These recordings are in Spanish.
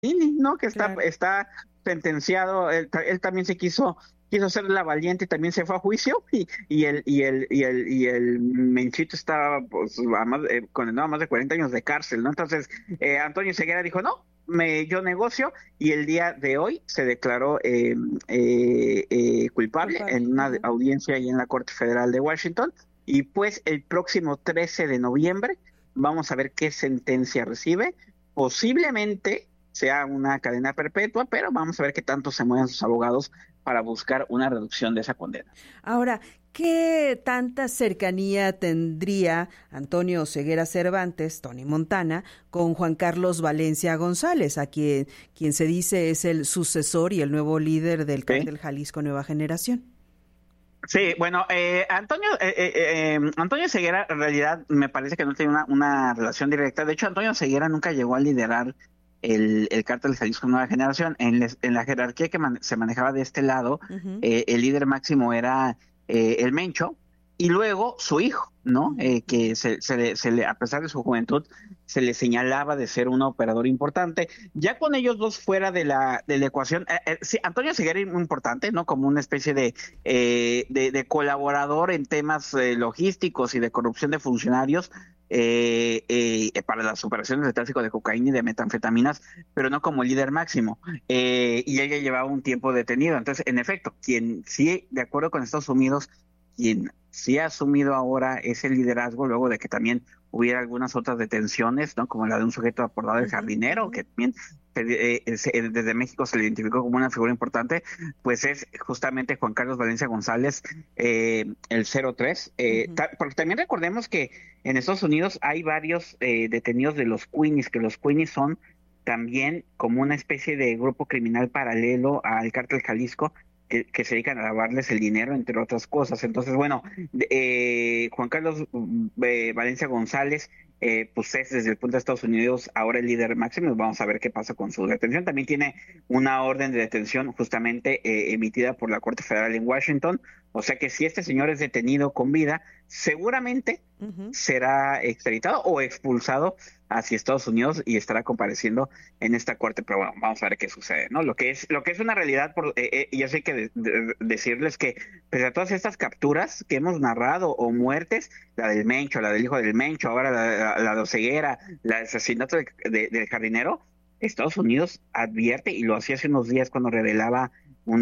¿no? Que Claro. está sentenciado. Él también quiso ser la valiente y también se fue a juicio y el Menchito estaba pues condenado a más de 40 años de cárcel, ¿no? Entonces Antonio Ceguera dijo no. Yo negocio y el día de hoy se declaró culpable Culpable. en una Ajá. audiencia ahí en la Corte Federal de Washington y pues el próximo 13 de noviembre vamos a ver qué sentencia recibe. Posiblemente sea una cadena perpetua, pero vamos a ver qué tanto se mueven sus abogados para buscar una reducción de esa condena. Ahora, ¿qué tanta cercanía tendría Antonio Ceguera Cervantes, Tony Montana, con Juan Carlos Valencia González, a quien se dice es el sucesor y el nuevo líder del ¿Sí? Cártel Jalisco Nueva Generación? Sí, bueno, Antonio Ceguera en realidad me parece que no tiene una relación directa. De hecho, Antonio Ceguera nunca llegó a liderar el cártel de Jalisco Nueva Generación. En la jerarquía que se manejaba de este lado, Ujú, el líder máximo era el Mencho y luego su hijo, ¿no? ujú, ujú. Que a pesar de su juventud, se le señalaba de ser un operador importante. Ya con ellos dos fuera de la ecuación, sí, Antonio Ceguera es muy importante, ¿no? Como una especie de colaborador en temas logísticos y de corrupción de funcionarios para las operaciones de tráfico de cocaína y de metanfetaminas, pero no como líder máximo. Y ella llevaba un tiempo detenido. Entonces, en efecto, quien sí, de acuerdo con Estados Unidos, quien sí ha asumido ahora ese liderazgo, luego de que también hubiera algunas otras detenciones, ¿no? Como la de un sujeto apodado el Ujú, jardinero, ujú. que también desde México se le identificó como una figura importante, pues es justamente Juan Carlos Valencia González, el 03. Ujú. Porque también recordemos que en Estados Unidos hay varios detenidos de los Queenies, que los Queenies son también como una especie de grupo criminal paralelo al cártel Jalisco, que se dedican a lavarles el dinero, entre otras cosas. Entonces, bueno, Juan Carlos Valencia González, pues es desde el punto de Estados Unidos ahora el líder máximo. Vamos a ver qué pasa con su detención. También tiene una orden de detención justamente emitida por la Corte Federal en Washington. O sea que si este señor es detenido con vida, seguramente Ujú. será extraditado o expulsado hacia Estados Unidos y estará compareciendo en esta corte, pero bueno, vamos a ver qué sucede, ¿no? Lo que es una realidad, yo sé que decirles que pese a todas estas capturas que hemos narrado o muertes, la del Mencho, la del hijo del Mencho, ahora la de Oseguera, la del asesinato del jardinero, Estados Unidos advierte, y lo hacía hace unos días cuando revelaba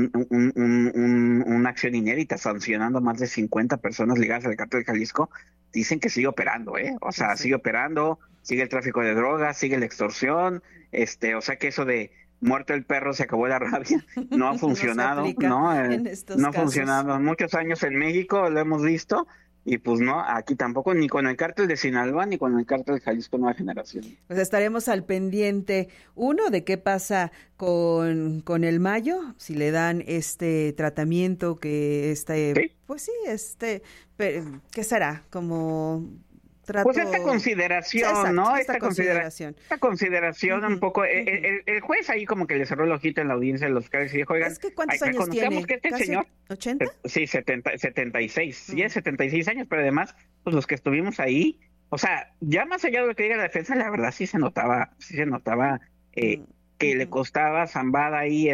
una acción inédita sancionando a más de 50 personas ligadas al cártel de Jalisco. Dicen que sigue operando, ¿eh? O Pues sea, sí. sigue operando, sigue el tráfico de drogas, sigue la extorsión, o sea que eso de muerto el perro se acabó la rabia, no ha No se funcionado, aplica ¿no? en estos No ha casos. funcionado. Muchos años en México lo hemos visto, y pues no, aquí tampoco, ni con el cártel de Sinaloa, ni con el cártel de Jalisco Nueva Generación. Pues estaremos al pendiente, uno, de qué pasa con el Mayo, si le dan este tratamiento Sí. pues sí, ¿qué será? Como Pues esta trato, sí, consideración, exacto, ¿no? esta consideración. Esta consideración un Ujú, poco, ujú. el juez ahí como que le cerró el ojito en la audiencia de los fiscales y dijo, oigan, Es que ¿cuántos años reconozcamos tiene? que este ¿Casi señor, 80? sí, 76, sí es Mm, 76 años, pero además, pues los que estuvimos ahí, o sea, ya más allá de lo que diga la defensa, la verdad sí se notaba mm, que le ujú. costaba zambada ahí,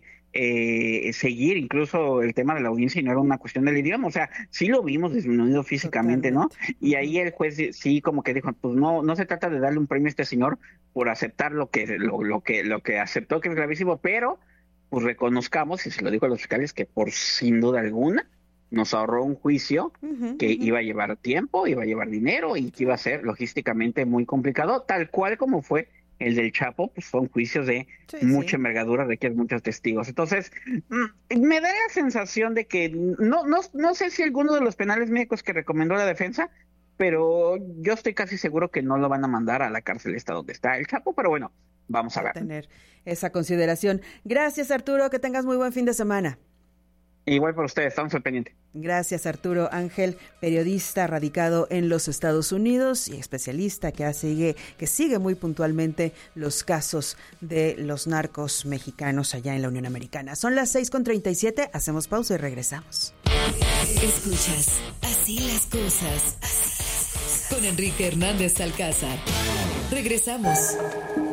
seguir incluso el tema de la audiencia, y no era una cuestión del idioma, o sea, sí lo vimos disminuido físicamente, ¿no? Totalmente. Y Ujú. ahí el juez sí como que dijo, pues no se trata de darle un premio a este señor por aceptar lo que aceptó, que es gravísimo, pero pues reconozcamos, y se lo dijo a los fiscales, que por sin duda alguna nos ahorró un juicio Ujú, que ujú. iba a llevar tiempo, iba a llevar dinero y que iba a ser logísticamente muy complicado, tal cual como fue el del Chapo. Pues son juicios de Sí, mucha sí. envergadura, requieren muchos testigos. Entonces, me da la sensación de que no sé si alguno de los penales médicos que recomendó la defensa, pero yo estoy casi seguro que no lo van a mandar a la cárcel esta donde está el Chapo, pero bueno, vamos a Va a ver. tener esa consideración. Gracias, Arturo, que tengas muy buen fin de semana. Igual para ustedes, estamos al pendiente. Gracias, Arturo Ángel, periodista radicado en los Estados Unidos y especialista que sigue muy puntualmente los casos de los narcos mexicanos allá en la Unión Americana. Son las 6:37, hacemos pausa y regresamos. Escuchas Así las cosas con Enrique Hernández Alcázar. Regresamos.